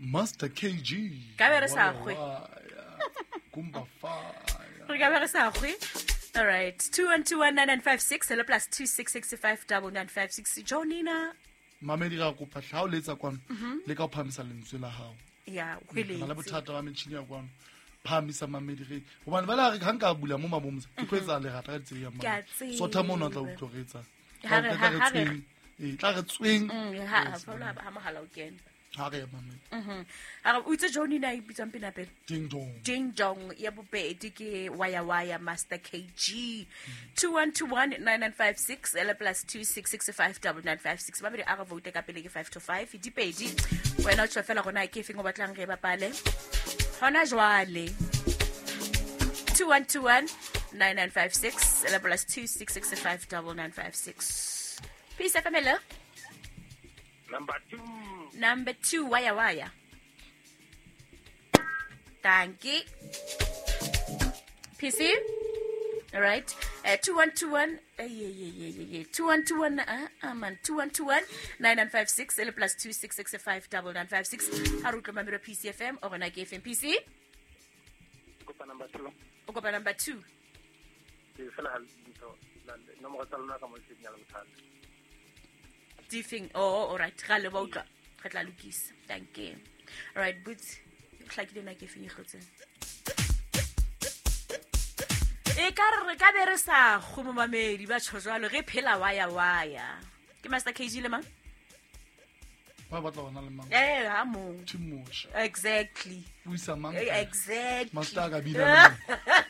Master KG. Ka be re sa kgwe. Kumba fire. Re ka be re sa kgwe. All right. 21219956 hello plus 26659956 Jonina. Mamedi ga kopa hla o letsa kwano le ka phamisa lentswe la hao. Yeah, Hwele. La bothata ba metšhini ya kwano. Phamisa mamedi re. Hobane ba la re ga nka bula mo mabomsa. Ke kwetsa le gata ka tsela ya mama. So tha mo no tla utlogetsa. Ha re tla re tsweng. Ha fola ha mahala o kena. Ha re mamedi. Ha o itse Jonina e bitsang pena pele. Ding dong. Ding dong ya bobedi ke waya Master KG 21219956 L plus 26659956 ba be a re vote ka pele ke 5 to 5 dipedi wena o tshofela gona ke feng o batlang re ba pale hona jwale 21219956 L plus 26659956 Peace FML Number 2 waya Thank you. PC? All right. 2121 2121 man 21219956 L plus 26659956 ha re tlo mamelo PCFM o gona ke FM PC Kopa number 2 o kopa number 2 ke fela dito no mo tsa lona ka mo signal bothata Diffing all right ga le ba utla ga tla lokisa thank you all right boots tlhakile na ke feng gotse e ka re ka be re sa go mo mamedi ba tshojalo ge phela waya ke Master KG le mang Ba batla gona le mang ha mo Timosha exactly Buisa mang exactly Master ka bila